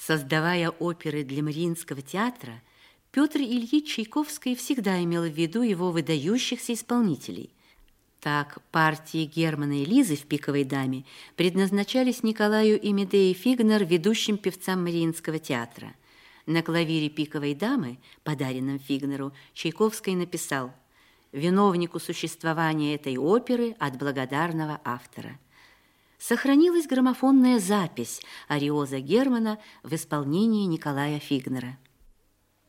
Создавая оперы для Мариинского театра, Петр Ильич Чайковский всегда имел в виду его выдающихся исполнителей. Так, партии Германа и Лизы в «Пиковой даме» предназначались Николаю и Медее Фигнер, ведущим певцам Мариинского театра. На клавире «Пиковой дамы», подаренном Фигнеру, Чайковский написал: «Виновнику существования этой оперы от благодарного автора». Сохранилась граммофонная запись ариоза Германа в исполнении Николая Фигнера.